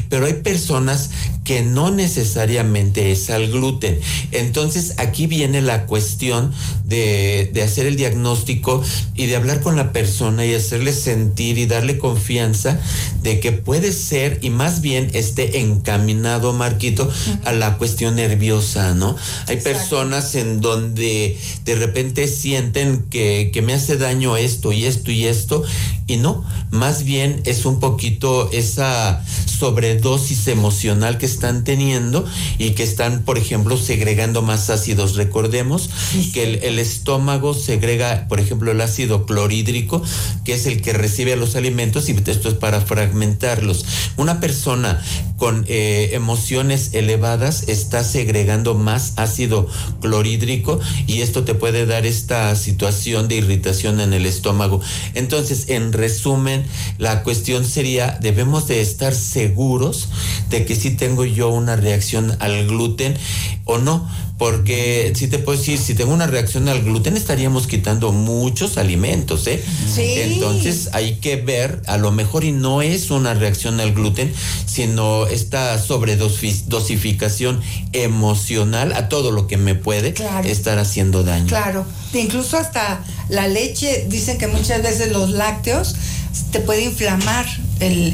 pero hay personas que no necesariamente es al gluten. Entonces aquí viene la cuestión de hacer el diagnóstico y de hablar con la persona y hacerle sentir y darle confianza de que puede ser, y más bien esté encaminado, Marquito, a la cuestión nerviosa, ¿no? Hay personas en donde de repente sienten que me hace daño esto y esto y esto, y no, más bien es un poquito esa sobredosis emocional que están teniendo y que están, por ejemplo, segregando más ácidos. Recordemos que el estómago segrega, por ejemplo, el ácido clorhídrico, que es el que recibe a los alimentos, y esto es para fragmentarlos. Una persona con emociones elevadas está segregando más ácido clorhídrico, y esto te puede dar esta situación de irritación en el estómago. Entonces, en resumen, la cuestión sería, debemos de estar seguros de que sí tengo yo una reacción al gluten o no, porque si te puedo decir, si tengo una reacción al gluten, estaríamos quitando muchos alimentos, ¿eh? Sí. Entonces hay que ver, a lo mejor y no es una reacción al gluten, sino esta sobredosificación emocional a todo lo que me puede estar haciendo daño. Claro, incluso hasta la leche, dicen que muchas veces los lácteos te puede inflamar el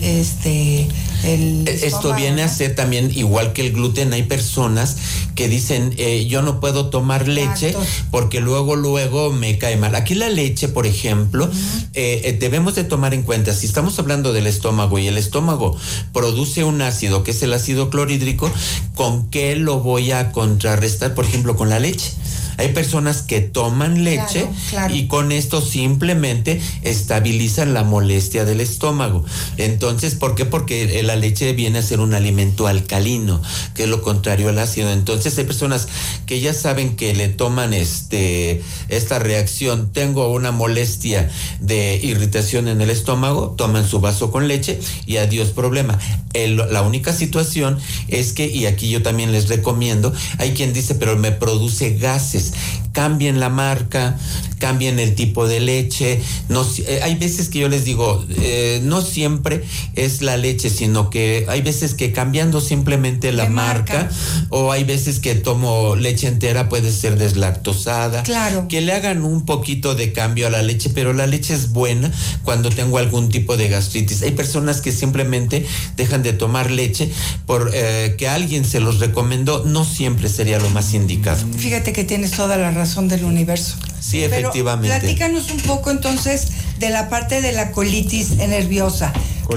esto viene a ser también igual que el gluten. Hay personas que dicen yo no puedo tomar leche porque luego me cae mal. Aquí la leche, por ejemplo, debemos de tomar en cuenta, si estamos hablando del estómago y el estómago produce un ácido que es el ácido clorhídrico, ¿con qué lo voy a contrarrestar? Por ejemplo, con la leche. Hay personas que toman leche y con esto simplemente estabilizan la molestia del estómago. Entonces, ¿por qué? Porque la leche viene a ser un alimento alcalino, que es lo contrario al ácido. Entonces, hay personas que ya saben que le toman esta reacción, tengo una molestia de irritación en el estómago, toman su vaso con leche y adiós problema. La única situación es que, y aquí yo también les recomiendo, hay quien dice, pero me produce gases. Cambien la marca, cambien el tipo de leche. No, hay veces que yo les digo, no siempre es la leche, sino que hay veces que cambiando simplemente la marca, o hay veces que tomo leche entera, puede ser deslactosada. Claro. Que le hagan un poquito de cambio a la leche, pero la leche es buena cuando tengo algún tipo de gastritis. Hay personas que simplemente dejan de tomar leche por que alguien se los recomendó, no siempre sería lo más indicado. Fíjate que tienes toda la razón del universo. Sí, efectivamente. Pero platícanos un poco entonces de la parte de la colitis nerviosa.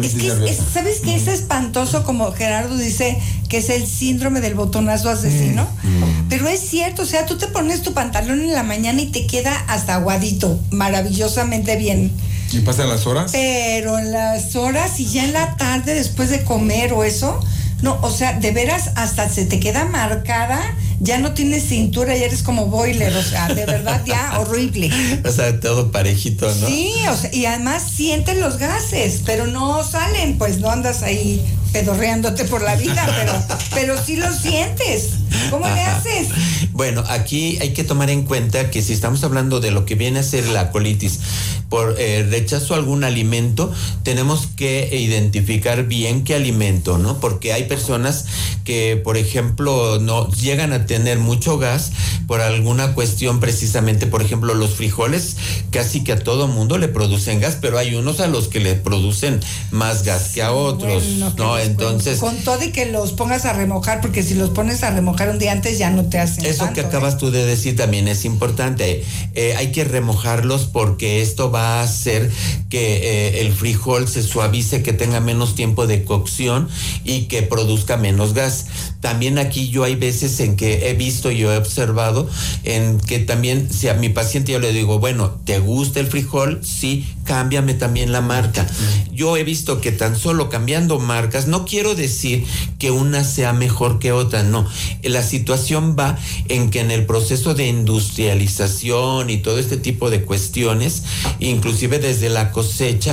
¿Sabes qué? Es espantoso, como Gerardo dice, que es el síndrome del botonazo asesino. Pero es cierto, o sea, tú te pones tu pantalón en la mañana y te queda hasta aguadito, maravillosamente bien. ¿Y pasan las horas? Pero en las horas y ya en la tarde, después de comer o eso, no, o sea, de veras hasta se te queda marcada, ya no tienes cintura, ya eres como boiler, o sea, de verdad ya horrible. O sea, todo parejito, ¿no? Sí, o sea, y además sientes los gases, pero no salen, pues no andas ahí pedorreándote por la vida, pero sí lo sientes. ¿Cómo le haces? Bueno, aquí hay que tomar en cuenta que si estamos hablando de lo que viene a ser la colitis por rechazo a algún alimento, tenemos que identificar bien qué alimento, ¿no? Porque hay personas que, por ejemplo, no llegan a tener mucho gas por alguna cuestión, precisamente, por ejemplo, los frijoles, casi que a todo mundo le producen gas, pero hay unos a los que le producen más gas que a otros, bueno, ¿no? Entonces, con todo y que los pongas a remojar, porque si los pones a remojar un día antes ya no te hacen eso tanto, que acabas tú de decir también es importante. Hay que remojarlos porque esto va a hacer que el frijol se suavice, que tenga menos tiempo de cocción y que produzca menos gas. También aquí yo hay veces en que he visto y he observado en que también, si a mi paciente yo le digo, bueno, ¿te gusta el frijol? Sí, cámbiame también la marca. Yo he visto que tan solo cambiando marcas, no quiero decir que una sea mejor que otra, no. La situación va en que en el proceso de industrialización y todo este tipo de cuestiones, inclusive desde la cosecha,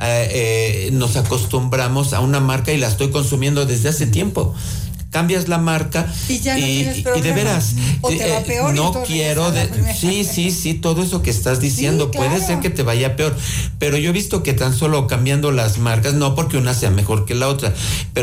nos acostumbramos a una marca y la estoy consumiendo desde hace tiempo. Cambias la marca y de veras o te va peor, no quiero sí, todo eso que estás diciendo, sí, puede ser que te vaya peor, pero yo he visto que tan solo cambiando las marcas, no porque una sea mejor que la otra, pero